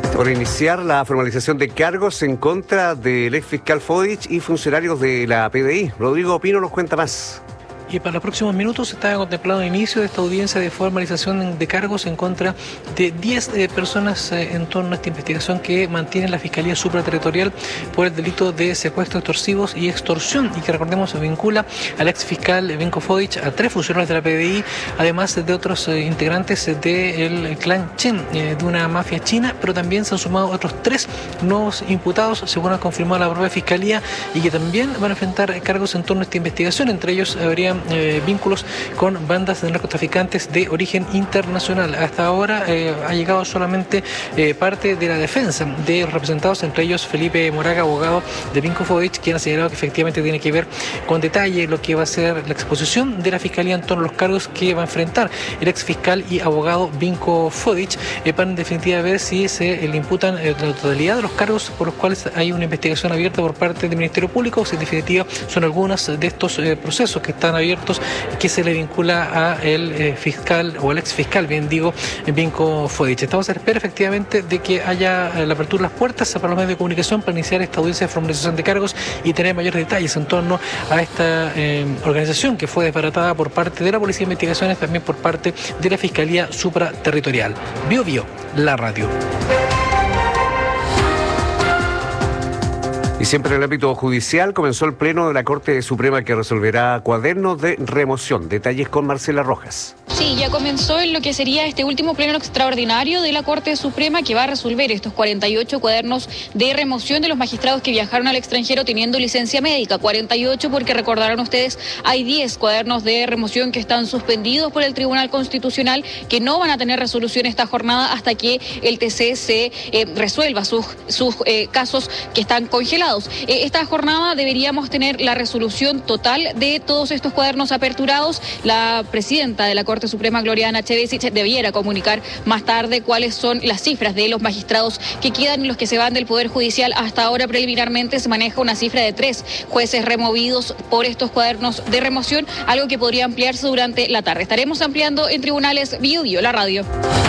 Por iniciar la formalización de cargos en contra del ex fiscal Fodich y funcionarios de la PDI. Rodrigo Pino nos cuenta más. Y para los próximos minutos está contemplado el inicio de esta audiencia de formalización de cargos en contra de 10 personas en torno a esta investigación que mantiene la Fiscalía Supraterritorial por el delito de secuestros extorsivos y extorsión, y que, recordemos, se vincula al ex fiscal Vinko Fodich, a 3 funcionarios de la PDI, además de otros integrantes del clan Chen, de una mafia china, pero también se han sumado otros 3 nuevos imputados, según ha confirmado la propia Fiscalía, y que también van a enfrentar cargos en torno a esta investigación. Entre ellos habrían vínculos con bandas de narcotraficantes de origen internacional. Hasta ahora ha llegado solamente parte de la defensa de los representados, entre ellos Felipe Moraga, abogado de Vinko Fodich, quien ha señalado que efectivamente tiene que ver con detalle lo que va a ser la exposición de la Fiscalía en torno a los cargos que va a enfrentar el ex fiscal y abogado Vinko Fodich, para en definitiva ver si se le imputan la totalidad de los cargos por los cuales hay una investigación abierta por parte del Ministerio Público, o si en definitiva son algunos de estos procesos que están abiertos que se le vincula a el fiscal o el ex fiscal, bien digo, Vinko Fodich. Estamos a la espera efectivamente de que haya la apertura de las puertas para los medios de comunicación para iniciar esta audiencia de formalización de cargos y tener mayores detalles en torno a esta organización que fue desbaratada por parte de la Policía de Investigaciones, también por parte de la Fiscalía Supraterritorial. Bio, la radio. Y siempre en el ámbito judicial comenzó el pleno de la Corte Suprema que resolverá cuadernos de remoción. Detalles con Marcela Rojas. Sí, ya comenzó en lo que sería este último pleno extraordinario de la Corte Suprema, que va a resolver estos 48 cuadernos de remoción de los magistrados que viajaron al extranjero teniendo licencia médica. 48 porque, recordarán ustedes, hay 10 cuadernos de remoción que están suspendidos por el Tribunal Constitucional, que no van a tener resolución esta jornada hasta que el TC se resuelva sus casos que están congelados. Esta jornada deberíamos tener la resolución total de todos estos cuadernos aperturados. La presidenta de la Corte Suprema, Gloriana Chevesic, debiera comunicar más tarde cuáles son las cifras de los magistrados que quedan y los que se van del Poder Judicial. Hasta ahora, preliminarmente, se maneja una cifra de 3 jueces removidos por estos cuadernos de remoción, algo que podría ampliarse durante la tarde. Estaremos ampliando en Tribunales Bio, la radio.